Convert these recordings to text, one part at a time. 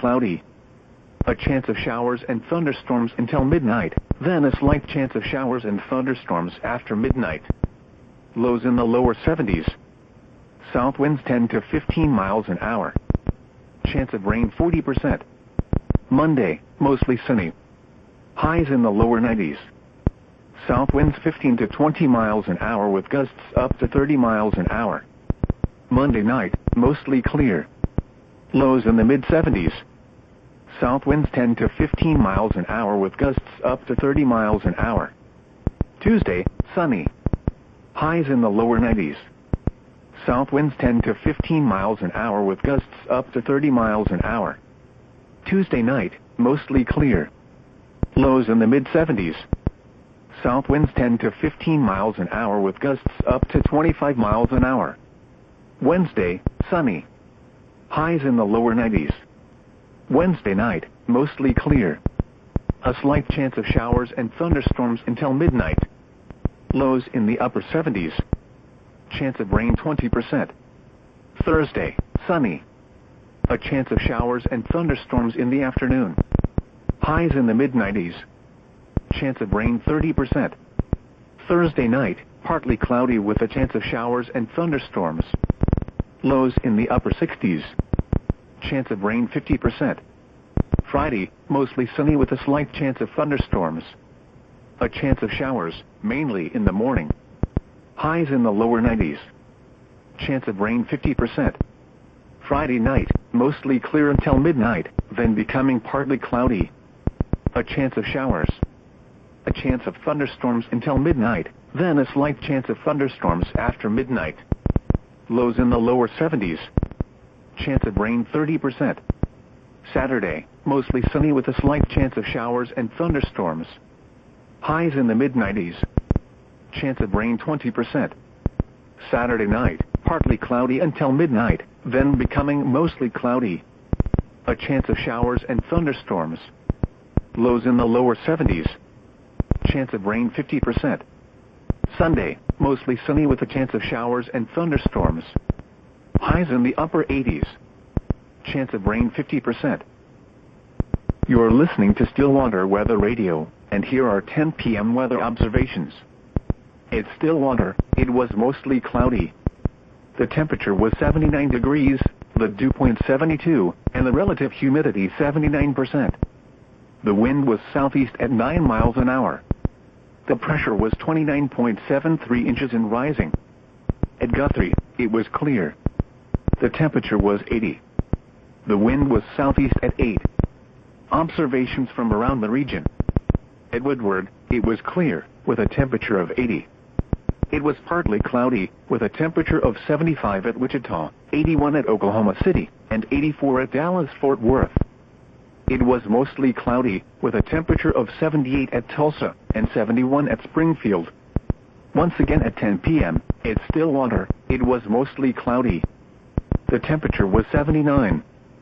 cloudy. A chance of showers and thunderstorms until midnight, then a slight chance of showers and thunderstorms after midnight. Lows in the lower 70s. South winds 10 to 15 miles an hour. Chance of rain 40%. Monday, mostly sunny. Highs in the lower 90s. South winds 15 to 20 miles an hour with gusts up to 30 miles an hour. Monday night, mostly clear. Lows in the mid-70s. South winds 10 to 15 miles an hour with gusts up to 30 miles an hour. Tuesday, sunny. Highs in the lower 90s. South winds 10 to 15 miles an hour with gusts up to 30 miles an hour. Tuesday night, mostly clear. Lows in the mid-70s. South winds 10 to 15 miles an hour with gusts up to 25 miles an hour. Wednesday, sunny. Highs in the lower 90s. Wednesday night, mostly clear. A slight chance of showers and thunderstorms until midnight. Lows in the upper 70s. Chance of rain 20%. Thursday, sunny. A chance of showers and thunderstorms in the afternoon. Highs in the mid-90s. Chance of rain 30%. Thursday night, partly cloudy with a chance of showers and thunderstorms. Lows in the upper 60s. Chance of rain 50%. Friday, mostly sunny with a slight chance of thunderstorms. A chance of showers, mainly in the morning. Highs in the lower 90s. Chance of rain 50%. Friday night, mostly clear until midnight, then becoming partly cloudy. A chance of showers. A chance of thunderstorms until midnight, then a slight chance of thunderstorms after midnight. Lows in the lower 70s. Chance of rain 30%. Saturday, mostly sunny with a slight chance of showers and thunderstorms. Highs in the mid-90s. Chance of rain 20%. Saturday night, partly cloudy until midnight, then becoming mostly cloudy. A chance of showers and thunderstorms. Lows in the lower 70s. Chance of rain 50%. Sunday, mostly sunny with a chance of showers and thunderstorms. Highs in the upper 80s. Chance of rain 50%. You're listening to Stillwater Weather Radio, and here are 10 p.m. weather observations. At Stillwater, it was mostly cloudy. The temperature was 79 degrees, the dew point 72, and the relative humidity 79%. The wind was southeast at 9 miles an hour. The pressure was 29.73 inches and rising. At Guthrie, it was clear. The temperature was 80. The wind was southeast at 8. Observations from around the region. At Woodward, it was clear, with a temperature of 80. It was partly cloudy, with a temperature of 75 at Wichita, 81 at Oklahoma City, and 84 at Dallas-Fort Worth. It was mostly cloudy, with a temperature of 78 at Tulsa, and 71 at Springfield. Once again at 10 p.m., at Stillwater, it was mostly cloudy. The temperature was 79.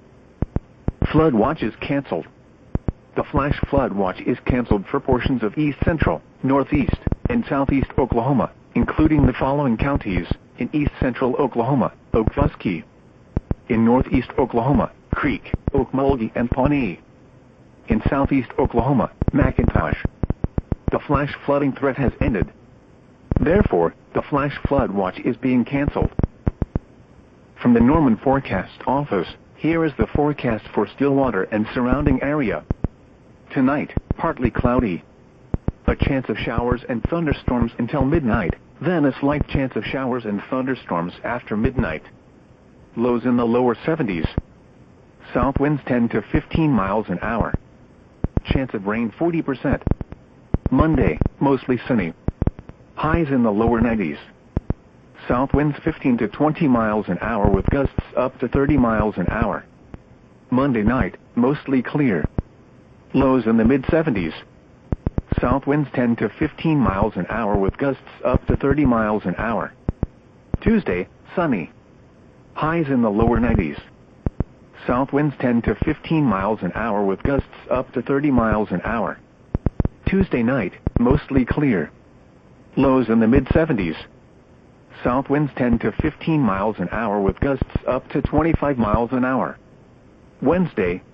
Flood watch is canceled. The flash flood watch is canceled for portions of east central, northeast, and southeast Oklahoma, including the following counties: in east central Oklahoma, Okfuskee; in northeast Oklahoma, Creek, Okmulgee, and Pawnee; in southeast Oklahoma, McIntosh. The flash flooding threat has ended. Therefore, the flash flood watch is being canceled. From the Norman Forecast Office, here is the forecast for Stillwater and surrounding area. Tonight, partly cloudy. A chance of showers and thunderstorms until midnight, then a slight chance of showers and thunderstorms after midnight. Lows in the lower 70s. South winds 10 to 15 miles an hour. Chance of rain 40%. Monday, mostly sunny. Highs in the lower 90s. South winds 15 to 20 miles an hour with gusts up to 30 miles an hour. Monday night, mostly clear. Lows in the mid-70s. South winds 10 to 15 miles an hour with gusts up to 30 miles an hour. Tuesday, sunny. Highs in the lower 90s. South winds 10 to 15 miles an hour with gusts up to 30 miles an hour. Tuesday night, mostly clear. Lows in the mid-70s. South winds 10 to 15 miles an hour with gusts up to 25 miles an hour. Wednesday,